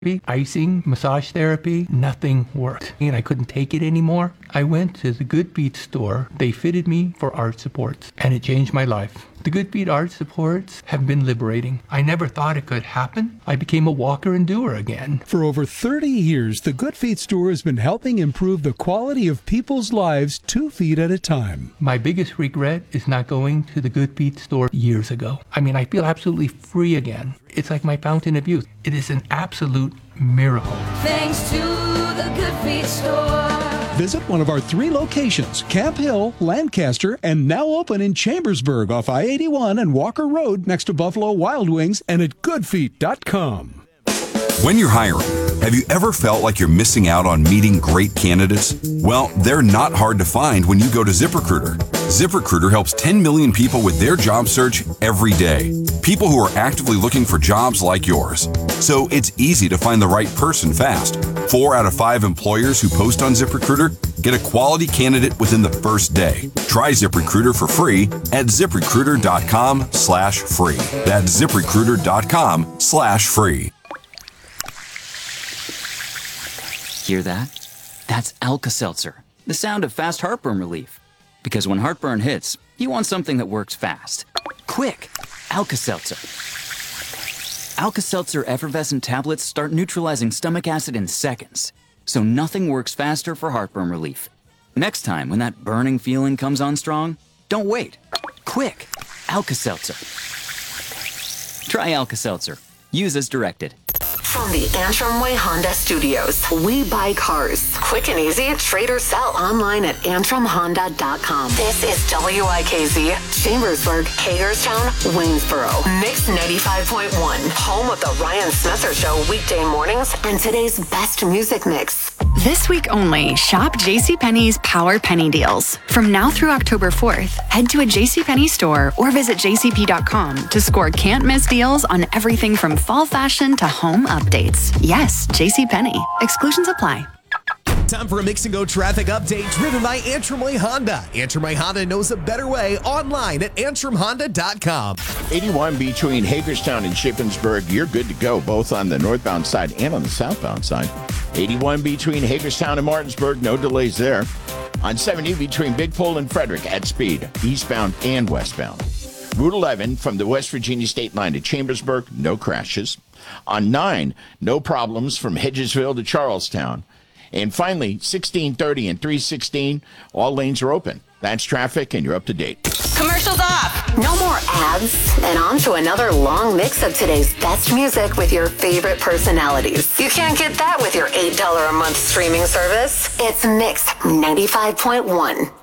icing, massage therapy, nothing worked. And I couldn't take it anymore. I went to the Good Feet store. They fitted me for arch supports, and it changed my life. The Good Feet arch supports have been liberating. I never thought it could happen. I became a walker and doer again. For over 30 years, the Good Feet store has been helping improve the quality of people's lives 2 feet at a time. My biggest regret is not going to the Good Feet store years ago. I feel absolutely free again. It's like my fountain of youth. It is an absolute miracle. Thanks to the Good Feet store. Visit one of our 3 locations, Camp Hill, Lancaster, and now open in Chambersburg off I-81 and Walker Road next to Buffalo Wild Wings, and at goodfeet.com. When you're hiring, have you ever felt like you're missing out on meeting great candidates? Well, they're not hard to find when you go to ZipRecruiter. ZipRecruiter helps 10 million people with their job search every day. People who are actively looking for jobs like yours. So it's easy to find the right person fast. 4 out of 5 employers who post on ZipRecruiter get a quality candidate within the first day. Try ZipRecruiter for free at ZipRecruiter.com/free. That's ZipRecruiter.com/free. Hear that? That's Alka-Seltzer, the sound of fast heartburn relief. Because when heartburn hits, you want something that works fast. Quick, Alka-Seltzer. Alka-Seltzer effervescent tablets start neutralizing stomach acid in seconds, so nothing works faster for heartburn relief. Next time when that burning feeling comes on strong, don't wait. Quick, Alka-Seltzer. Try Alka-Seltzer. Use as directed. From the Antrim Way Honda Studios, we buy cars. Quick and easy, trade or sell online at antrimhonda.com. This is WIKZ, Chambersburg, Hagerstown, Waynesboro. Mix 95.1, home of the Ryan Smetzer Show weekday mornings and today's best music mix. This week only, shop JCPenney's Power Penny Deals. From now through October 4th, head to a JCPenney store or visit jcp.com to score can't-miss deals on everything from fall fashion to home updates. Yes, JCPenney. Exclusions apply. Time for a Mix and Go traffic update driven by Antrim Way Honda. Antrim Way Honda knows a better way online at antrimhonda.com. 81 between Hagerstown and Shippensburg. You're good to go, both on the northbound side and on the southbound side. 81 between Hagerstown and Martinsburg. No delays there. On 70 between Big Pole and Frederick at speed, eastbound and westbound. Route 11 from the West Virginia state line to Chambersburg. No crashes. On 9, no problems from Hedgesville to Charlestown. And finally, 1630 and 316, all lanes are open. That's traffic, and you're up to date. Commercials off. No more ads. And on to another long mix of today's best music with your favorite personalities. You can't get that with your $8 a month streaming service. It's Mix 95.1.